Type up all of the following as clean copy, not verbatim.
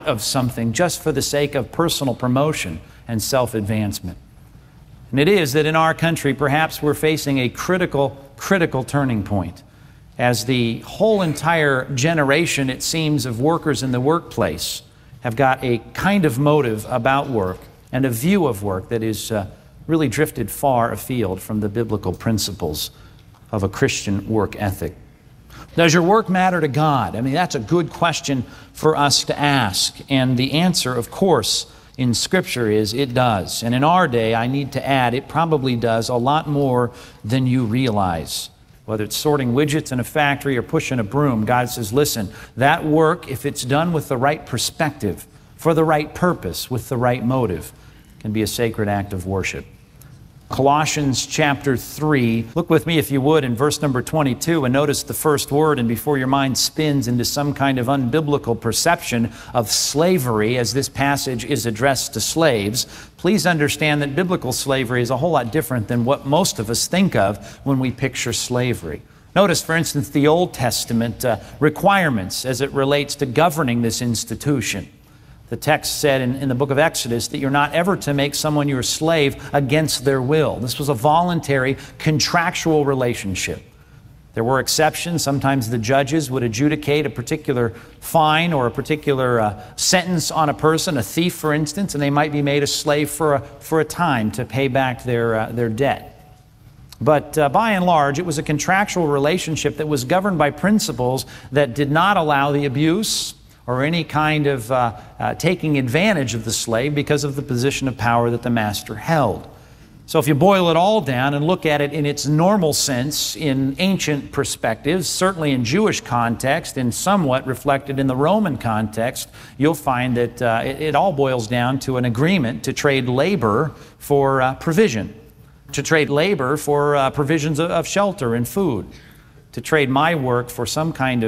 of something just for the sake of personal promotion and self-advancement. And it is that in our country, perhaps we're facing a critical turning point, as the whole entire generation, it seems, of workers in the workplace have got a kind of motive about work and a view of work that is really drifted far afield from the biblical principles of a Christian work ethic. Does your work matter to God? I mean, that's a good question for us to ask. And the answer, of course, in Scripture is it does. And in our day, I need to add, it probably does a lot more than you realize. Whether it's sorting widgets in a factory or pushing a broom, God says, listen, that work, if it's done with the right perspective, for the right purpose, with the right motive, can be a sacred act of worship. Colossians chapter 3, look with me if you would in verse number 22 and notice the first word, and before your mind spins into some kind of unbiblical perception of slavery as this passage is addressed to slaves, please understand that biblical slavery is a whole lot different than what most of us think of when we picture slavery. Notice, for instance, the Old Testament requirements as it relates to governing this institution. The text said in the book of Exodus that you're not ever to make someone your slave against their will. This was a voluntary, contractual relationship. There were exceptions. Sometimes the judges would adjudicate a particular fine or a particular sentence on a person, a thief, for instance, and they might be made a slave for a time to pay back their debt. But by and large, it was a contractual relationship that was governed by principles that did not allow the abuse or any kind of taking advantage of the slave because of the position of power that the master held. So if you boil it all down and look at it in its normal sense, in ancient perspectives, certainly in Jewish context and somewhat reflected in the Roman context, you'll find that it all boils down to an agreement to trade labor for provision, to trade labor for provisions of shelter and food, to trade my work for some kind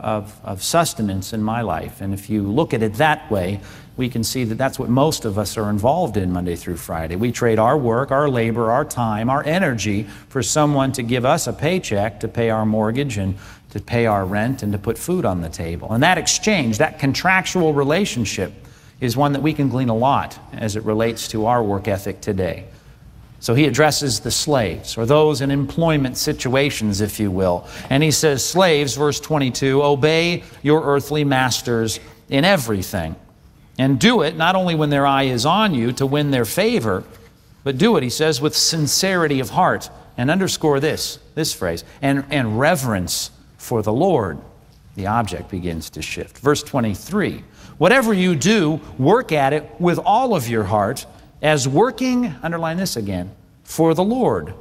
of sustenance in my life. And if you look at it that way, we can see that that's what most of us are involved in Monday through Friday. We trade our work, our labor, our time, our energy for someone to give us a paycheck to pay our mortgage and to pay our rent and to put food on the table. And that exchange, that contractual relationship, is one that we can glean a lot as it relates to our work ethic today. So he addresses the slaves, or those in employment situations, if you will. And he says, slaves, verse 22, obey your earthly masters in everything. And do it not only when their eye is on you to win their favor, but do it, he says, with sincerity of heart. And underscore this phrase, and reverence for the Lord. The object begins to shift. Verse 23, whatever you do, work at it with all of your heart, as working, underline this again, for the Lord,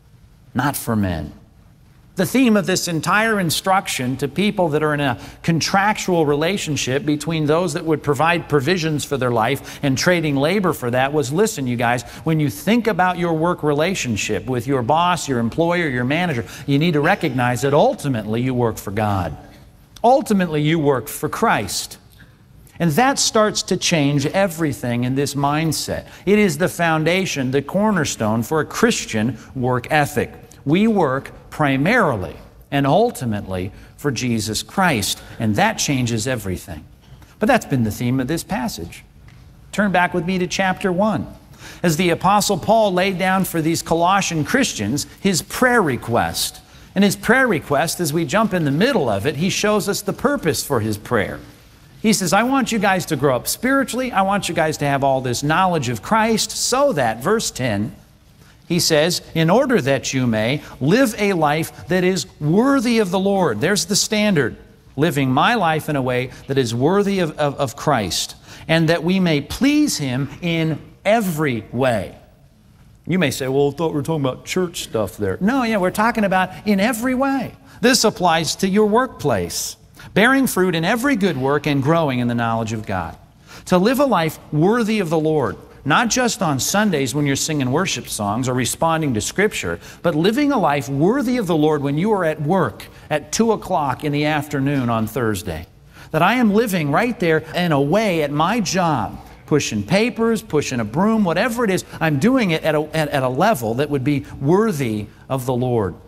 not for men. The theme of this entire instruction to people that are in a contractual relationship between those that would provide provisions for their life and trading labor for that was, listen, you guys, when you think about your work relationship with your boss, your employer, your manager, you need to recognize that ultimately you work for God. Ultimately you work for Christ. And that starts to change everything in this mindset. It is the foundation, the cornerstone for a Christian work ethic. We work primarily and ultimately for Jesus Christ, and that changes everything. But that's been the theme of this passage. Turn back with me to chapter 1. As the Apostle Paul laid down for these Colossian Christians his prayer request. And his prayer request, as we jump in the middle of it, he shows us the purpose for his prayer. He says, I want you guys to grow up spiritually. I want you guys to have all this knowledge of Christ so that, verse 10, he says, in order that you may live a life that is worthy of the Lord. There's the standard, living my life in a way that is worthy of Christ, and that we may please Him in every way. You may say, well, I thought we were talking about church stuff there. No, yeah, we're talking about in every way. This applies to your workplace. Bearing fruit in every good work and growing in the knowledge of God. To live a life worthy of the Lord, not just on Sundays when you're singing worship songs or responding to Scripture, but living a life worthy of the Lord when you are at work at 2 o'clock in the afternoon on Thursday. That I am living right there and away at my job, pushing papers, pushing a broom, whatever it is, I'm doing it at a level that would be worthy of the Lord.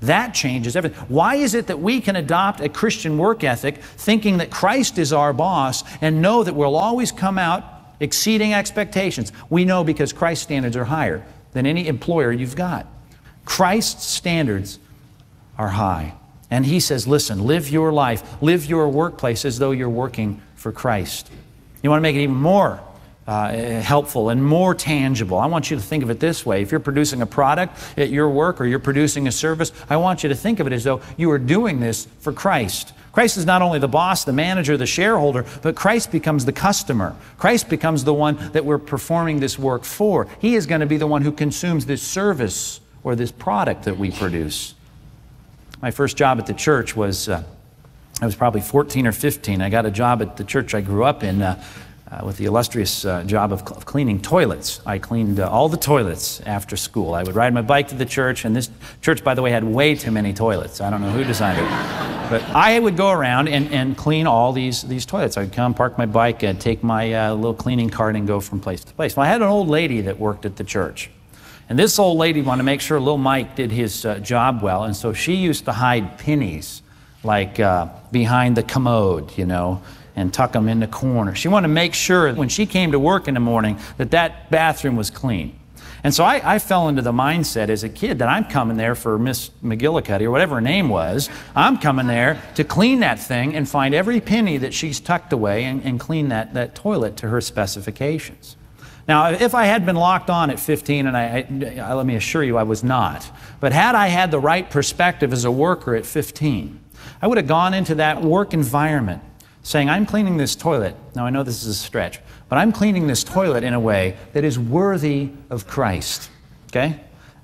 That changes everything. Why is it that we can adopt a Christian work ethic thinking that Christ is our boss and know that we'll always come out exceeding expectations? We know because Christ's standards are higher than any employer you've got. Christ's standards are high. And He says, listen, live your life, live your workplace as though you're working for Christ. You want to make it even more helpful and more tangible. I want you to think of it this way. If you're producing a product at your work or you're producing a service, I want you to think of it as though you are doing this for Christ. Christ is not only the boss, the manager, the shareholder, but Christ becomes the customer. Christ becomes the one that we're performing this work for. He is going to be the one who consumes this service or this product that we produce. My first job at the church was, I was probably 14 or 15. I got a job at the church I grew up in with the illustrious job of cleaning toilets. I cleaned all the toilets after school. I would ride my bike to the church, and this church, by the way, had way too many toilets. I don't know who designed it. But I would go around and clean all these toilets. I'd come, park my bike, and take my little cleaning cart and go from place to place. Well, I had an old lady that worked at the church. And this old lady wanted to make sure little Mike did his job well, and so she used to hide pennies, like behind the commode, you know, and tuck them in the corner. She wanted to make sure when she came to work in the morning that bathroom was clean. And so I fell into the mindset as a kid that I'm coming there for Miss McGillicuddy, or whatever her name was. I'm coming there to clean that thing and find every penny that she's tucked away and clean that toilet to her specifications. Now, if I had been locked on at 15, and let me assure you I was not, but had I had the right perspective as a worker at 15, I would have gone into that work environment saying, I'm cleaning this toilet. Now, I know this is a stretch, but I'm cleaning this toilet in a way that is worthy of Christ. Okay?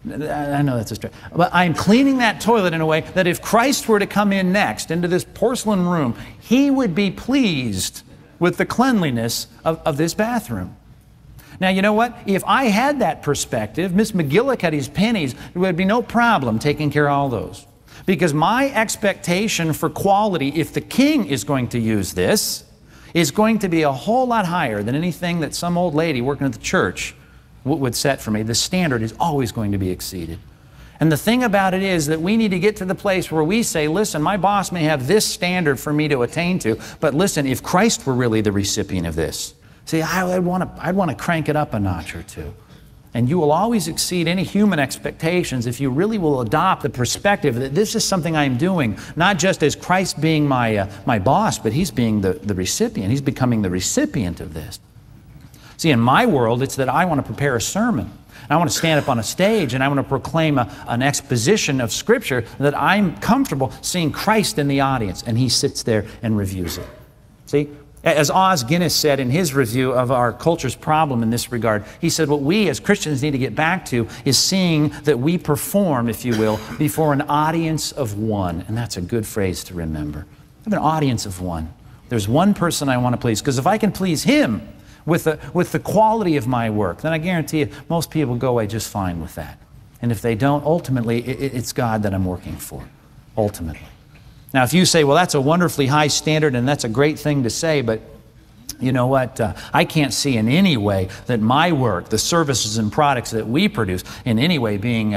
I know that's a stretch. But I'm cleaning that toilet in a way that if Christ were to come in next into this porcelain room, He would be pleased with the cleanliness of this bathroom. Now, you know what? If I had that perspective, Miss McGillicuddy's pennies, there would be no problem taking care of all those. Because my expectation for quality, if the King is going to use this, is going to be a whole lot higher than anything that some old lady working at the church would set for me. The standard is always going to be exceeded. And the thing about it is that we need to get to the place where we say, listen, my boss may have this standard for me to attain to, but listen, if Christ were really the recipient of this, see, I'd want to crank it up a notch or two. And you will always exceed any human expectations if you really will adopt the perspective that this is something I'm doing, not just as Christ being my boss, but He's being the recipient. He's becoming the recipient of this. See, in my world, it's that I want to prepare a sermon. And I want to stand up on a stage and I want to proclaim an exposition of Scripture that I'm comfortable seeing Christ in the audience, and He sits there and reviews it. See? As Os Guinness said in his review of our culture's problem in this regard, he said what we as Christians need to get back to is seeing that we perform, if you will, before an audience of one. And that's a good phrase to remember. I have an audience of one. There's one person I want to please, because if I can please Him with the quality of my work, then I guarantee you most people go away just fine with that. And if they don't, ultimately, it's God that I'm working for, ultimately. Now, if you say, well, that's a wonderfully high standard and that's a great thing to say, but you know what? I can't see in any way that my work, the services and products that we produce, in any way being,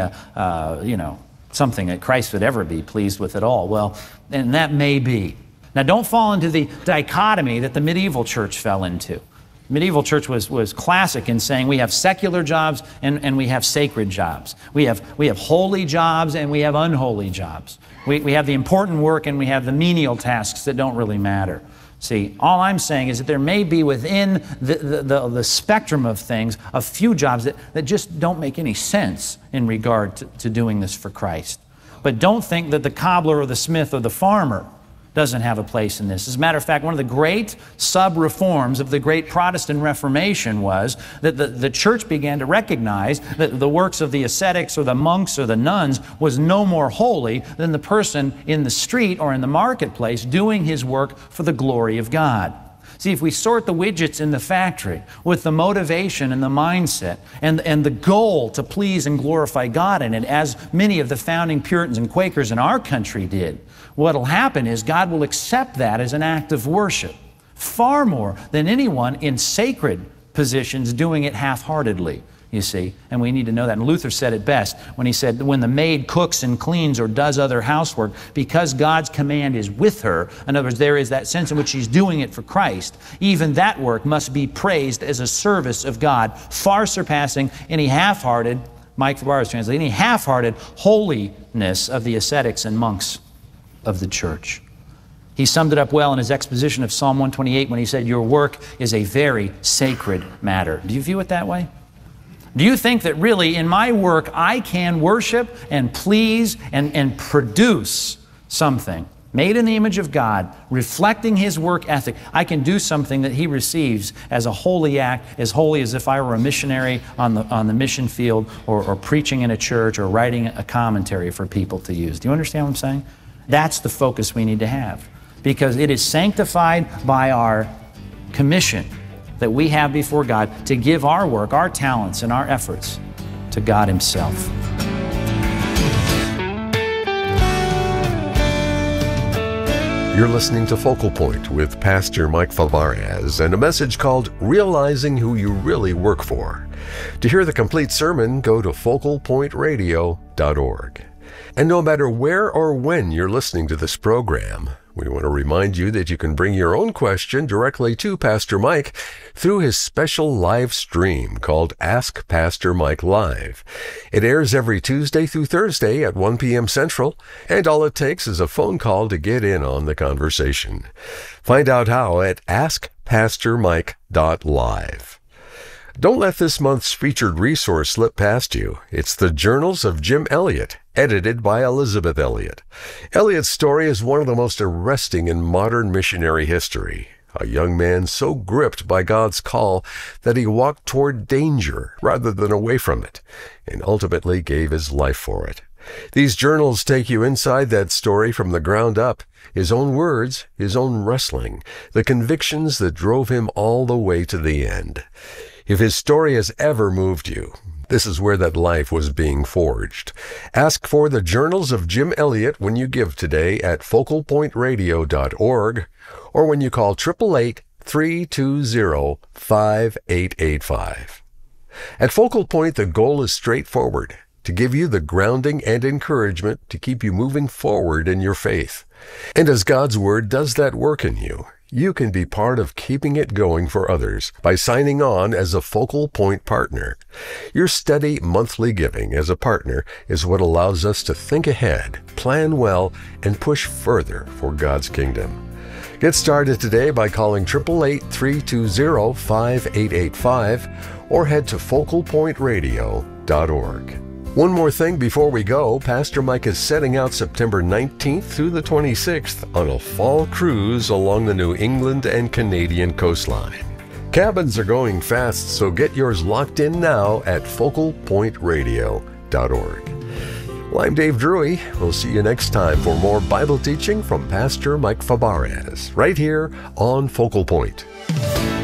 something that Christ would ever be pleased with at all. Well, and that may be. Now, don't fall into the dichotomy that the medieval church fell into. Medieval church was classic in saying we have secular jobs and we have sacred jobs. We have holy jobs and we have unholy jobs. We have the important work and we have the menial tasks that don't really matter. See, all I'm saying is that there may be within the spectrum of things a few jobs that just don't make any sense in regard to doing this for Christ. But don't think that the cobbler or the smith or the farmer doesn't have a place in this. As a matter of fact, one of the great sub-reforms of the great Protestant Reformation was that the church began to recognize that the works of the ascetics or the monks or the nuns was no more holy than the person in the street or in the marketplace doing his work for the glory of God. See, if we sort the widgets in the factory with the motivation and the mindset and the goal to please and glorify God in it, as many of the founding Puritans and Quakers in our country did, what will happen is God will accept that as an act of worship far more than anyone in sacred positions doing it half-heartedly. you see, and we need to know that. And Luther said it best when he said, when the maid cooks and cleans or does other housework, because God's command is with her, in other words, there is that sense in which she's doing it for Christ, even that work must be praised as a service of God, far surpassing any half-hearted, Mike Fabarez translated, any half-hearted holiness of the ascetics and monks of the church. He summed it up well in his exposition of Psalm 128 when he said, your work is a very sacred matter. Do you view it that way? Do you think that really in my work I can worship and please and produce something made in the image of God, reflecting His work ethic? I can do something that He receives as a holy act, as holy as if I were a missionary on the mission field or preaching in a church or writing a commentary for people to use. Do you understand what I'm saying? That's the focus we need to have, because it is sanctified by our commission that we have before God to give our work, our talents, and our efforts to God Himself. You're listening to Focal Point with Pastor Mike Fabarez and a message called Realizing Who You Really Work For. To hear the complete sermon, go to focalpointradio.org. And no matter where or when you're listening to this program, we want to remind you that you can bring your own question directly to Pastor Mike through his special live stream called Ask Pastor Mike Live. It airs every Tuesday through Thursday at 1 p.m. Central, and all it takes is a phone call to get in on the conversation. Find out how at askpastormike.live. Don't let this month's featured resource slip past you. It's the Journals of Jim Elliot, edited by Elizabeth Elliot. Elliot's story is one of the most arresting in modern missionary history. A young man so gripped by God's call that he walked toward danger rather than away from it, and ultimately gave his life for it. These journals take you inside that story from the ground up, his own words, his own wrestling, the convictions that drove him all the way to the end. If his story has ever moved you, this is where that life was being forged. Ask for the Journals of Jim Elliot when you give today at focalpointradio.org or when you call 888-320-5885. At Focal Point, the goal is straightforward, to give you the grounding and encouragement to keep you moving forward in your faith. And as God's Word does that work in you, you can be part of keeping it going for others by signing on as a Focal Point partner. Your steady monthly giving as a partner is what allows us to think ahead, plan well, and push further for God's kingdom. Get started today by calling 888-320-5885 or head to focalpointradio.org. One more thing before we go, Pastor Mike is setting out September 19th through the 26th on a fall cruise along the New England and Canadian coastline. Cabins are going fast, so get yours locked in now at focalpointradio.org. Well, I'm Dave Drury. We'll see you next time for more Bible teaching from Pastor Mike Fabarez, right here on Focal Point.